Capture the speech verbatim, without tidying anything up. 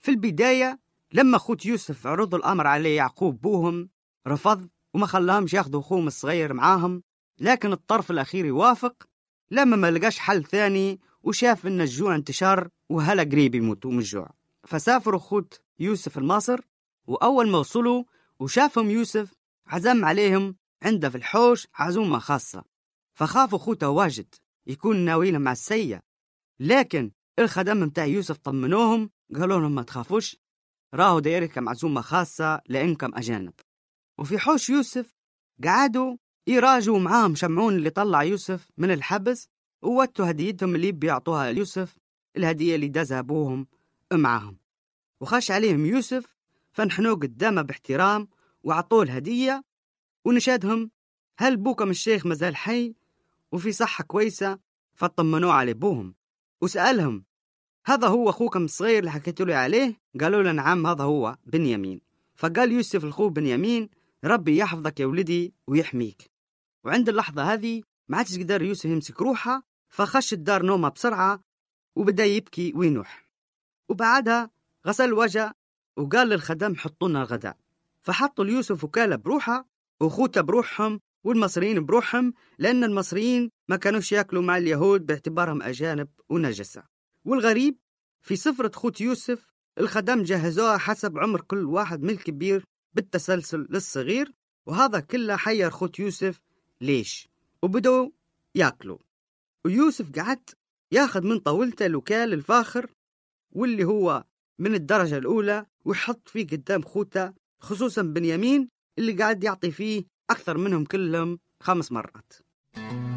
في البداية لما خوت يوسف عرضوا الأمر عليه يعقوب بوهم رفض وما خلاهمش ياخدوا أخوهم الصغير معاهم، لكن الطرف الأخير يوافق لما ما لقاش حل ثاني وشاف إن الجوع انتشر وهلا قريب يموتوا من الجوع. فسافروا خوت يوسف لمصر، وأول ما وصلوا وشافهم يوسف عزم عليهم عنده في الحوش عزومة خاصة، فخافوا خوته واجد يكون ناويلهم مع السيء. لكن الخدم متاع يوسف طمنوهم قالوا لهم ما تخافوش، راهو دايركم عزومة خاصة لأنكم أجانب. وفي حوش يوسف قعدوا يراجعوا معاهم شمعون اللي طلع يوسف من الحبس، ووتوا هديتهم اللي بيعطوها يوسف، الهدية اللي دازها أبوهم معاهم. وخش عليهم يوسف فنحنوا قدامه باحترام وعطوه الهدية، ونشادهم هل بوكم الشيخ مازال حي وفي صحة كويسة؟ فطمنوا على بوهم وسألهم هذا هو أخوكم الصغير اللي حكيتوا لي عليه؟ قالوا له نعم هذا هو بنيامين. فقال يوسف الخو بنيامين ربي يحفظك يا ولدي ويحميك. وعند اللحظة هذه ما عادش قدر يوسف يمسك روحه، فخش الدار نومه بسرعة وبدأ يبكي وينوح. وبعدها غسل وجه وقال للخدم حطوا لنا الغداء، فحطوا ليوسف وكالة بروحه وخوته بروحهم والمصريين بروحهم، لأن المصريين ما كانوش يأكلوا مع اليهود باعتبارهم أجانب ونجسة. والغريب في سفرة خوت يوسف الخدم جهزوها حسب عمر كل واحد من الكبير بالتسلسل للصغير، وهذا كله حير خوت يوسف ليش، وبدأوا يأكلوا. ويوسف قعد ياخذ من طاولته الوكال الفاخر واللي هو من الدرجة الأولى ويحط فيه قدام خوته، خصوصا بنيامين اللي قاعد يعطي فيه أكثر منهم كلهم خمس مرات.